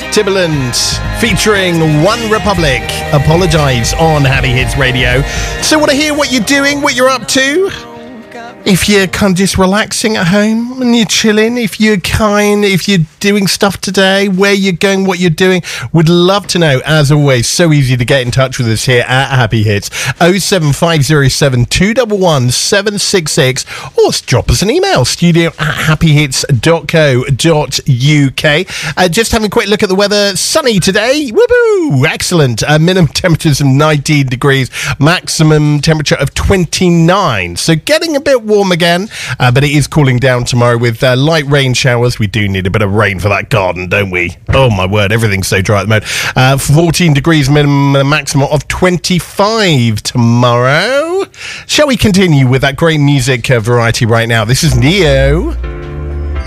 Timbaland featuring One Republic. Apologise on Happy Hits Radio. So want to hear what you're doing, what you're up to? If you're kind of just relaxing at home and you're chilling, if you're doing stuff today, where you're going, what you're doing, would love to know. As always, so easy to get in touch with us here at Happy Hits. 07507 211 766, or drop us an email, studio@happyhits.co.uk. Just having a quick look at the weather. Sunny today. Woohoo! Excellent. Minimum temperatures of 19 degrees, maximum temperature of 29. So getting a bit warm again, but it is cooling down tomorrow with light rain showers. We do need a bit of rain for that garden, don't we? Oh my word, everything's so dry at the moment. 14 degrees minimum, a maximum of 25 tomorrow. Shall we continue with that great music variety right now? This is Neo.